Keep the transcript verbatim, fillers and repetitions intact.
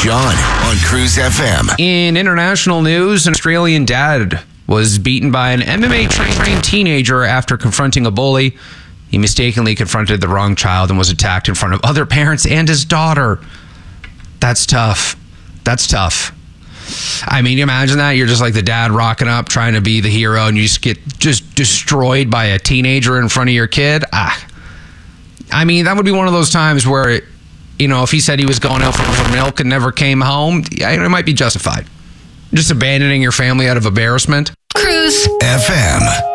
John on Cruise F M. In international news, an Australian dad was beaten by an M M A trained teenager after confronting a bully. He mistakenly confronted the wrong child and was attacked in front of other parents and his daughter. That's tough. That's tough. I mean, you imagine that? You're just like the dad rocking up, trying to be the hero, and you just get just destroyed by a teenager in front of your kid. Ah, I mean, that would be one of those times where, you know, if he said he was going out for, for milk and never came home, yeah, it might be justified. Just abandoning your family out of embarrassment. Cruise F M.